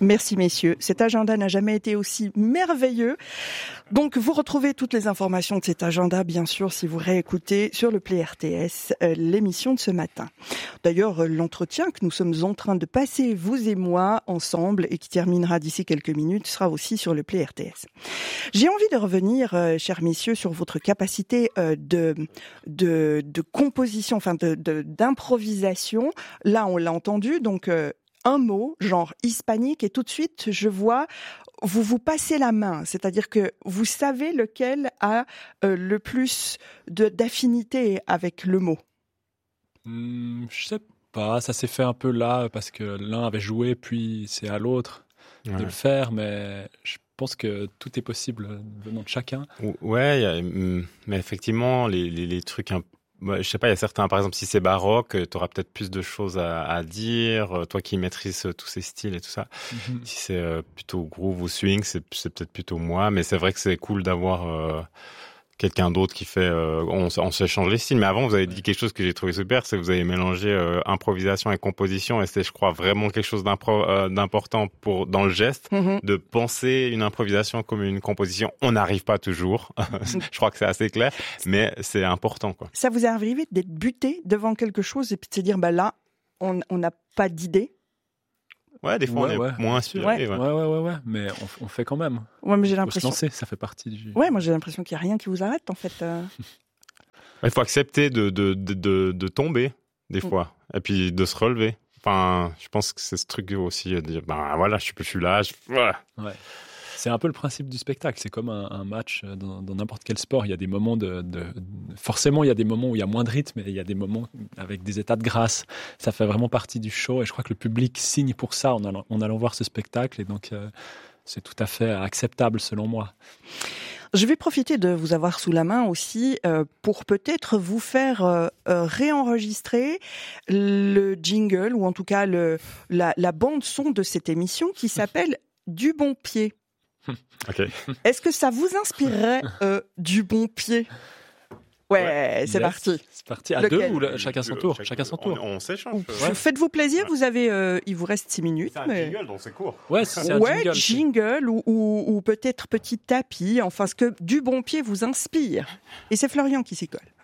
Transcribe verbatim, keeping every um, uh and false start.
Merci messieurs, cet agenda n'a jamais été aussi merveilleux. Donc vous retrouvez toutes les informations de cet agenda, bien sûr, si vous réécoutez sur le Play R T S euh, l'émission de ce matin. D'ailleurs, euh, l'entretien que nous sommes en train de passer, vous et moi, ensemble, et qui terminera d'ici quelques minutes, sera aussi sur le Play R T S. J'ai envie de revenir, euh, chers messieurs, sur votre capacité euh, de, de, de composition, enfin de, de, d'improvisation. Là, on l'a entendu, donc... Euh, un mot, genre hispanique, et tout de suite, je vois, vous vous passez la main, c'est-à-dire que vous savez lequel a euh, le plus de, d'affinité avec le mot. Hum, je sais pas, ça s'est fait un peu là, parce que l'un avait joué, puis c'est à l'autre ouais. de le faire, mais je pense que tout est possible venant de chacun. Ouais, y a, mais effectivement, les, les, les trucs un peu Ouais, je sais pas, il y a certains, par exemple, si c'est baroque, tu auras peut-être plus de choses à, à dire, toi qui maîtrises tous ces styles et tout ça. Mm-hmm. Si c'est euh, plutôt groove ou swing, c'est, c'est peut-être plutôt moi, mais c'est vrai que c'est cool d'avoir euh, quelqu'un d'autre qui fait... Euh, on, on s'échange les styles, mais avant, vous avez dit quelque chose que j'ai trouvé super, c'est que vous avez mélangé euh, improvisation et composition, et c'est, je crois, vraiment quelque chose d'impro, euh, d'important pour dans le geste, mm-hmm. de penser une improvisation comme une composition. On n'arrive pas toujours, je crois que c'est assez clair, mais c'est important, quoi. Ça vous est arrivé d'être buté devant quelque chose et puis de se dire, bah là, on n'a pas d'idée? Ouais, des fois, ouais, on est ouais. moins inspiré. Ouais. Ouais. ouais, ouais, ouais, ouais, mais on, on fait quand même. Ouais, mais j'ai faut l'impression. Se lancer, ça fait partie du. Ouais, moi j'ai l'impression qu'il n'y a rien qui vous arrête, en fait. Euh... Il faut accepter de, de, de, de, de tomber, des fois, mm. et puis de se relever. Enfin, je pense que c'est ce truc aussi, de dire, ben voilà, je suis, je suis là. Je... Ouais. C'est un peu le principe du spectacle. C'est comme un, un match dans, dans n'importe quel sport. Il y a des moments de, de, de, forcément, il y a des moments où il y a moins de rythme, et il y a des moments avec des états de grâce. Ça fait vraiment partie du show, et je crois que le public signe pour ça en allant, en allant voir ce spectacle, et donc euh, c'est tout à fait acceptable selon moi. Je vais profiter de vous avoir sous la main aussi euh, pour peut-être vous faire euh, euh, réenregistrer le jingle, ou en tout cas le, la, la bande son de cette émission qui s'appelle Du Bon Pied. Okay. Est-ce que ça vous inspirerait euh, du bon pied? Ouais, ouais, c'est yes. parti. C'est parti à Lequel? deux ou le, chacun son tour. Chacun son tour. On, on s'échange. Ouais. Faites-vous plaisir. Ouais. Vous avez, euh, il vous reste six minutes. C'est un mais... jingle, donc c'est court. Ouais, c'est un ouais, jingle. jingle ou, ou, ou peut-être petit tapis. Enfin, ce que du bon pied vous inspire. Et c'est Florian qui s'y colle.